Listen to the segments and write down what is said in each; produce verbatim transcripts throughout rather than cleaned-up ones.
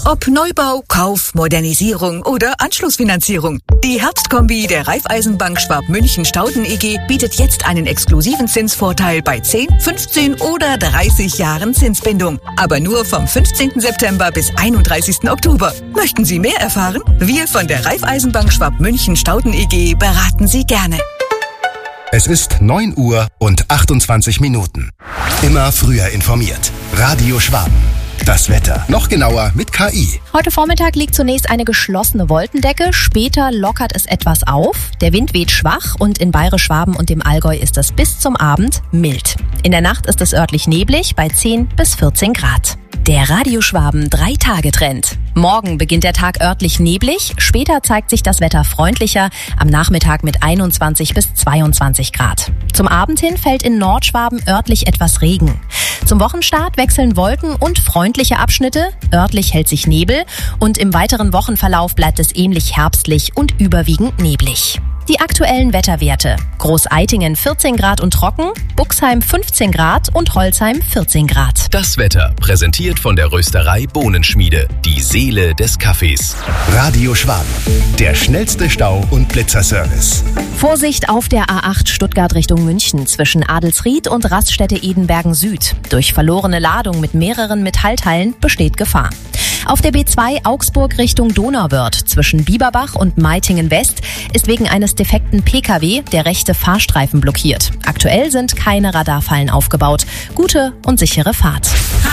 Ob Neubau, Kauf, Modernisierung oder Anschlussfinanzierung. Die Herbstkombi der Raiffeisenbank Schwab-München-Stauden E G bietet jetzt einen exklusiven Zinsvorteil bei zehn, fünfzehn oder dreißig Jahren Zinsbindung. Aber nur vom fünfzehnten September bis einunddreißigsten Oktober. Möchten Sie mehr erfahren? Wir von der Raiffeisenbank Schwab-München-Stauden E G beraten Sie gerne. Es ist neun Uhr und achtundzwanzig Minuten. Immer früher informiert. Radio Schwaben. Das Wetter. Noch genauer mit K I. Heute Vormittag liegt zunächst eine geschlossene Wolkendecke. Später lockert es etwas auf. Der Wind weht schwach und in Bayerisch-Schwaben und dem Allgäu ist es bis zum Abend mild. In der Nacht ist es örtlich neblig bei zehn bis vierzehn Grad. Der Radio Schwaben drei Tage Trend. Morgen beginnt der Tag örtlich neblig, später zeigt sich das Wetter freundlicher, am Nachmittag mit einundzwanzig bis zweiundzwanzig Grad. Zum Abend hin fällt in Nordschwaben örtlich etwas Regen. Zum Wochenstart wechseln Wolken und freundliche Abschnitte, örtlich hält sich Nebel und im weiteren Wochenverlauf bleibt es ähnlich herbstlich und überwiegend neblig. Die aktuellen Wetterwerte. Großeitingen vierzehn Grad und trocken, Buxheim fünfzehn Grad und Holzheim vierzehn Grad. Das Wetter präsentiert von der Rösterei Bohnenschmiede, die Seele des Kaffees. Radio Schwaben, der schnellste Stau- und Blitzerservice. Vorsicht auf der A acht Stuttgart Richtung München zwischen Adelsried und Raststätte Edenbergen Süd. Durch verlorene Ladung mit mehreren Metallteilen besteht Gefahr. Auf der B zwei Augsburg Richtung Donauwörth zwischen Bieberbach und Meitingen West ist wegen eines defekten P K W der rechte Fahrstreifen blockiert. Aktuell sind keine Radarfallen aufgebaut. Gute und sichere Fahrt.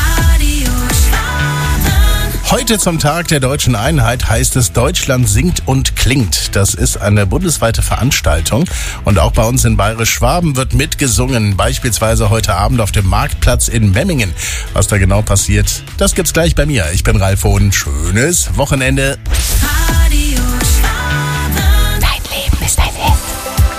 Heute zum Tag der deutschen Einheit heißt es Deutschland singt und klingt. Das ist eine bundesweite Veranstaltung und auch bei uns in Bayerisch-Schwaben wird mitgesungen, beispielsweise heute Abend auf dem Marktplatz in Memmingen. Was da genau passiert, das gibt's gleich bei mir. Ich bin Ralf Hohn. Schönes Wochenende.